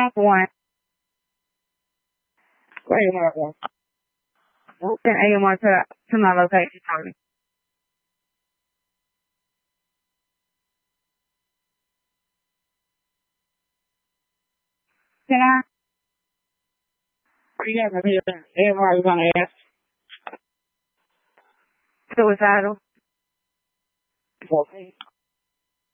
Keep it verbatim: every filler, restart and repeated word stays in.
for one. Wait a minute. Send A M R to, to my location for me. Can I? You got me here. A M R is gonna ask. Suicidal. Okay.